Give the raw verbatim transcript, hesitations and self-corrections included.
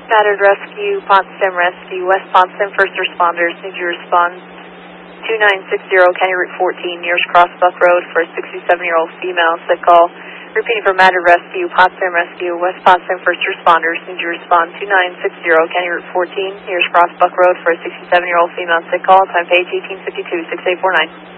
Battered Rescue, Potsdam Rescue, West Potsdam First Responders, need you to respond two nine six zero County Route fourteen, nearest Crossbuck Road for a sixty-seven-year-old female sick call. Repeating for Battered Rescue, Potsdam Rescue, West Potsdam First Responders, need you to respond two nine six zero County Route fourteen, nearest Crossbuck Road for a sixty-seven-year-old female sick call. Time page eighteen fifty-two, six eight four nine.